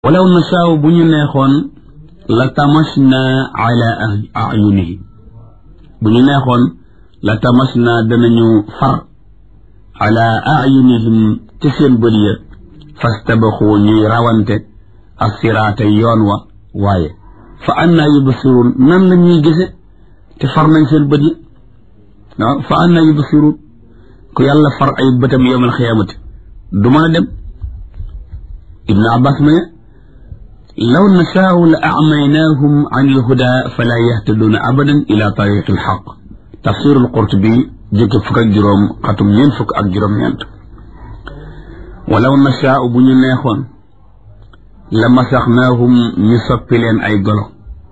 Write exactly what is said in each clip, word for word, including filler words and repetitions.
walaw nasaaw bu ñu neexoon la tamasna ala ayunihi bu ñu neexoon la tamasna danañu far ala ayunihim ci seen bët ya fastabaxu ñuy rawante assiraata yoon wa waaye fa anna yubsirun nan la ñuy gise te far nañ seen bët yi waaw fa anna yubsirun ku yàlla far ay bëtam yawmal xiyaamati du mën a dem. ibnu abbas ma ne law nashaau la acmaynaahum an ilhuda fala yahtaduuna abadan ila tariqi ilxaq tafsir alqurtubi jëkk fukk ak juróom xatum ñeent fukk ak juróom-ñeent walaw nashaau bu ñu neexoon la masaxnaahum ñu soppi leen ay golo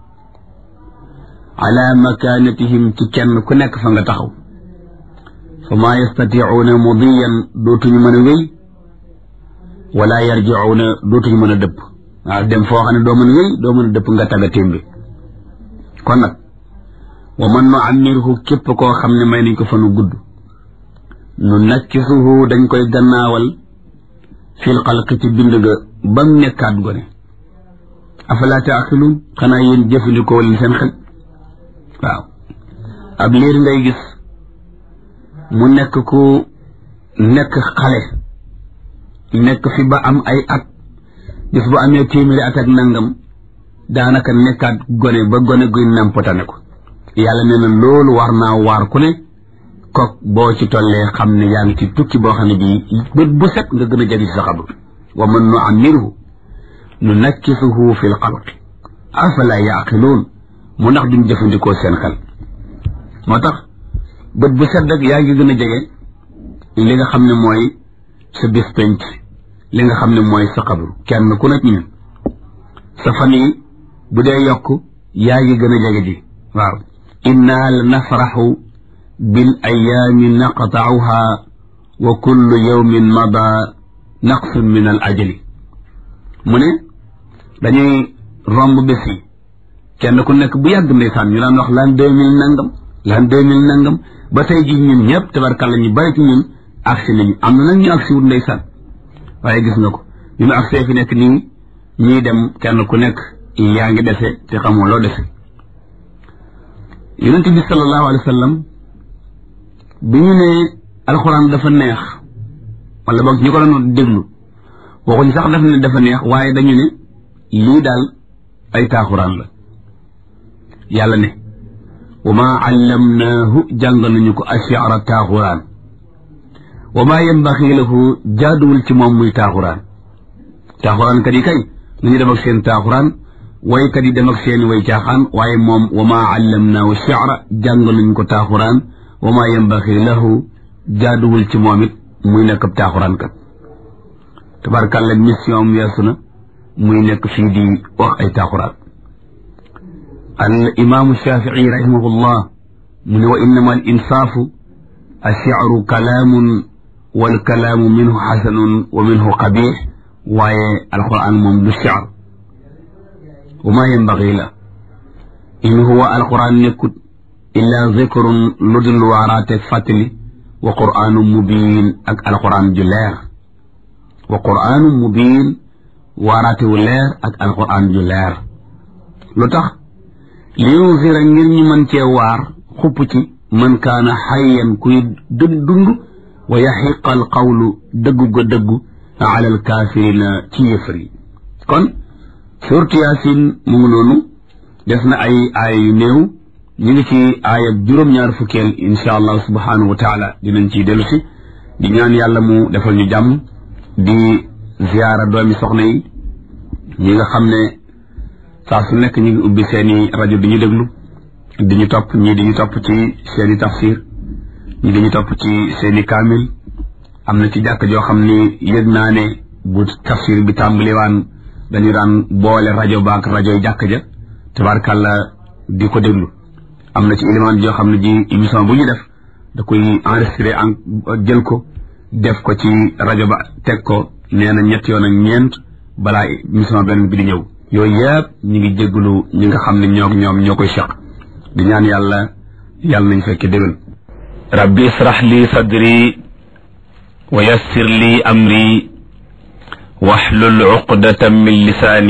ala makaanatihim ci kenn ku nekk fa nga taxaw fa maa yastatiicuuna mudiyan dootuñu mën a wéy wala yarjicuuna dootuñu mën a dëpp waaw dem foo xam ne doo mën a wéy doo mën a dëpp nga tagga témbi kon nag wa man nu ammirhu képp koo xam ne may nañ ko fa nu gudd nu nakkisuhu dañ koy gannaawal fil xalqi ci bind ga ba mu nekkaat gone afalaa taaqiluun xanaa yéen jëfandikoo leen seen xel waaw ab liir ngay gis mu nekk ku nekk xale nekk fi ba am ay at bis bu amee téeméeri at ak nangam daanaka nekkaat gone ba gone guy nampatane ko yàlla nee na loolu war naa waar ku ne kook boo ci tollee xam ne yaa ngi ci tukki boo xam ne bii bët bu set nga gën a jagi ci sa xabru wa man nu ammirhu nu nakkisuhu fi l xalqi afala yaqiluun mu ndax duñ jëfandikoo seen xel moo tax bët bu set rek yaa ngi gën a jege li nga xam ne mooy sa bis penc li nga xam ne mooy sa xabru kenn ku nekk ñun sa fan yi bu dee yokk yaa ngi gën a jege ji waaw inna la nafraxu bil ayaami naqtauha wa kullu yawmin mada naqsun min al ajali mu ne dañuy romb bés yi kenn ku nekk bu yàgg ndeysaan ñu daan wax l'an deux mille nangam l'an deux mille nangam ba tey ji ñun ñëpp tabarkàlla ñu bari ci ñun agsi nañu am na nag ñu agsi wut ndeysaan waaye gis nga ko ñu mu agsee fi nekk nii ñuy dem kenn ku nekk yaa ngi dese te xamoo loo dese yonent bi sallallahu alayhi wa sallam bi ñu ne alxuraan dafa neex wala boog ñu ko doon déglu waxuñu sax daf ne dafa neex waaye dañu ne lii daal ay taaxuraan la yàlla ne wa maa allamnaahu jàng nañu ko ashi'ra taaxuraan wa maa yambaxi lahu jaaduwul ci moom muy taaxuraan taaxuraan kat yi kay nañu dem ak seen taaxuraan waykat yi dem ak seen way caaxaan waaye moom wa maa allamnaahu shi'ra jàng nañu ko taaxuraan wa maa yambaxi lahu jaaduwul ci moom it muy nekk ab taaxuraan kat tabarkàlla mission am weesu na muy nekk fii di wax ay taaxuraan al imaamu shafii rahimahullah mu ne wa innama al insaafu ash-shi'ru kalaamun wal kalaamu minhu xasanun wa minhu qabiix waaye alquran moom du shi'r wa maa yanbaghi la in huwa alquran nekkut illaa zikrun lu dul waaraate fàttali wa qur'aanun mubiin ak alquran ju leer wa qur'aanun mubiin waaraate wu leer ak alquran ju leer lu tax li yunzira ngir ñu mën cee waar xupp ci man kaana xayyan kuy dund dund wa yaxiqa al qawlu dëggu ga dëggu ala al kaafirina ci yëfër yi kon suurtu yaasin mu ngi noonu des na ay aaya yu néew ñu ngi ci aaya juróom-ñaar fukkeel insha allah subhanahu wa taala dinañ ciy dellu si di ñaan yàlla mu defal ñu jàmm di ziyaara doomi soxna yi ñi nga xam ne saa su nekk ñu ngi ubbi seeni rajo di ñu déglu di ñu topp ñii di ñu topp ci seeni tafsir ñii di ñu topp ci seeni kaamil am na ci jàkk joo xam ni yëg naa ne bu tafsir bi tàmbaliwaan dañu daan boole rajo baak rajo jàkk ja tabarkàlla di ko déglu am na ci élément joo xam ne ji émission bu ñu def da koy enregistré en jël ko def ko ci rajo ba teg ko nee na ñett yoon ak ñeent balaa émission benn bi di ñëw yooyu yëpp ñu ngi jégalu ñi nga xam ne ñoo ñoom ñoo koy seq di ñaan yàlla yàlla nañ fekke déwén rabbi israh li sadri wa yassir li amri waxlul uqdatan min lisaani